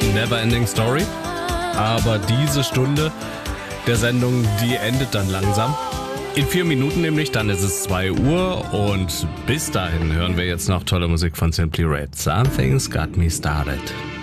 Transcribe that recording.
Neverending Story. Aber diese Stunde der Sendung, die endet dann langsam. In 4 Minuten nämlich, dann ist es 2 Uhr und bis dahin hören wir jetzt noch tolle Musik von Simply Red. Something's Got Me Started.